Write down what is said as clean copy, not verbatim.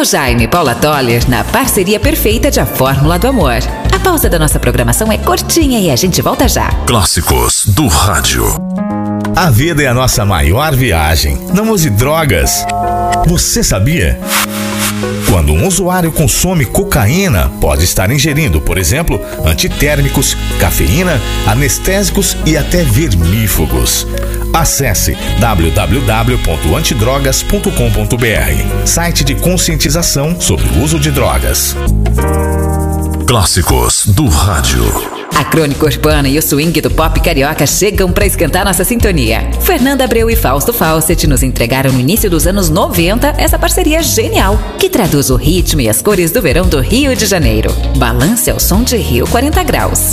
Theo Jaime e Paula Toller na parceria perfeita de A Fórmula do Amor. A pausa da nossa programação é curtinha e a gente volta já. Clássicos do rádio. A vida é a nossa maior viagem. Não use drogas. Você sabia? Quando um usuário consome cocaína, pode estar ingerindo, por exemplo, antitérmicos, cafeína, anestésicos e até vermífugos. Acesse www.antidrogas.com.br, site de conscientização sobre o uso de drogas. Clássicos do rádio. A crônica urbana e o swing do pop carioca chegam para esquentar nossa sintonia. Fernanda Abreu e Fausto Fawcett nos entregaram no início dos anos 90 essa parceria genial, que traduz o ritmo e as cores do verão do Rio de Janeiro. Balance ao som de Rio 40 Graus.